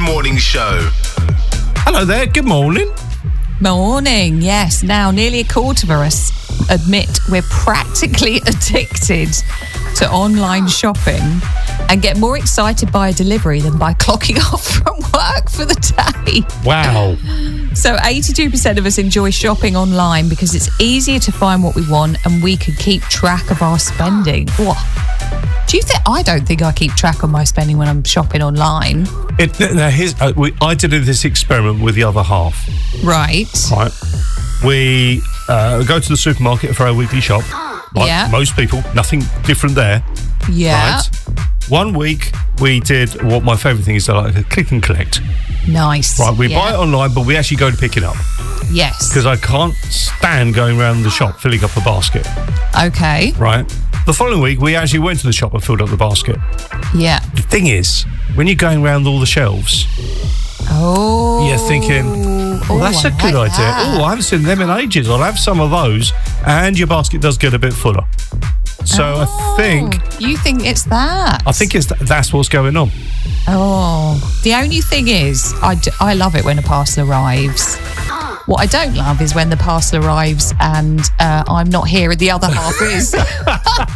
Morning Show. Hello there, good morning. Morning, yes. Now, nearly a quarter of us admit we're practically addicted to online shopping and get more excited by a delivery than by clocking off from work for the day. Wow. So 82% of us enjoy shopping online because it's easier to find what we want and we can keep track of our spending. What? Do you think? I don't think I keep track of my spending when I'm shopping online. I did this experiment with the other half. Right. We go to the supermarket for our weekly shop. Like Yeah. most people, nothing different there. Yeah. Right? 1 week we did what my favourite thing is, like a click and collect. Nice. Right, we Yeah. buy it online, but we actually go to pick it up Yes. because I can't stand going around the shop filling up a basket. Okay. Right. The following week we actually went to the shop and filled up the basket. Yeah. The thing is, when you're going around all the shelves, Oh. you're thinking, well, that's I a good like idea. that. Oh, I haven't seen them in ages. I'll have some of those. And your basket does get a bit fuller. So I think You think it's that? that's what's going on. Oh. The only thing is, I love it when a parcel arrives. What I don't love is when the parcel arrives and I'm not here and the other half is.